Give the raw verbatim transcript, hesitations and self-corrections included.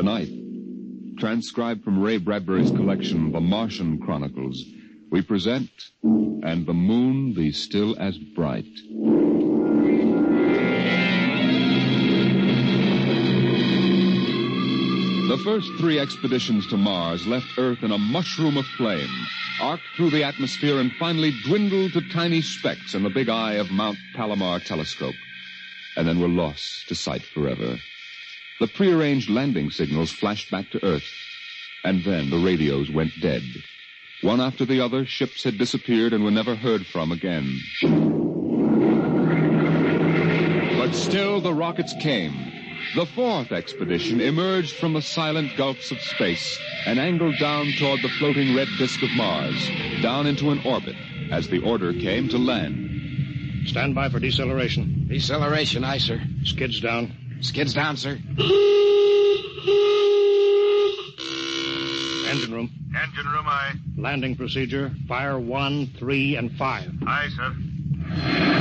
Tonight, transcribed from Ray Bradbury's collection, The Martian Chronicles, we present And the Moon Be Still as Bright. The first three expeditions to Mars left Earth in a mushroom of flame, arced through the atmosphere, and finally dwindled to tiny specks in the big eye of Mount Palomar telescope, and then were lost to sight forever. The prearranged landing signals flashed back to Earth, and then the radios went dead. One after the other, ships had disappeared and were never heard from again. But still the rockets came. The fourth expedition emerged from the silent gulfs of space and angled down toward the floating red disk of Mars, down into an orbit, as the order came to land. Stand by for deceleration. Deceleration, aye, sir. Skids down. Skids down, sir. Engine room. Engine room, aye. Landing procedure. Fire one, three, and five. Aye, sir.